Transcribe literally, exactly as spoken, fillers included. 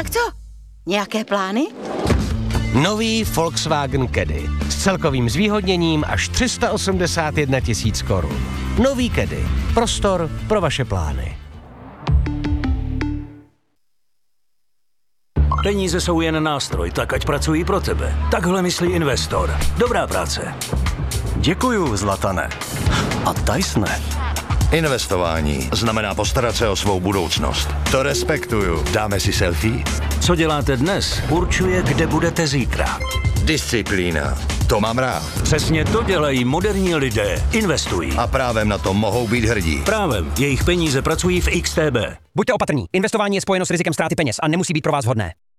Tak co? Nějaké plány? Nový Volkswagen Caddy s celkovým zvýhodněním až tři sta osmdesát jedna tisíc korun. Nový Caddy. Prostor pro vaše plány. Peníze jsou jen nástroj, tak ať pracují pro tebe. Takhle myslí investor. Dobrá práce. Děkuju, Zlatane. A Tysone. Investování znamená postarat se o svou budoucnost. To respektuju. Dáme si selfie? Co děláte dnes, určuje, kde budete zítra. Disciplína. To mám rád. Přesně to dělají moderní lidé. Investují. A právem na to mohou být hrdí. Právem. Jejich peníze pracují v X T B. Buďte opatrní. Investování je spojeno s rizikem ztráty peněz a nemusí být pro vás vhodné.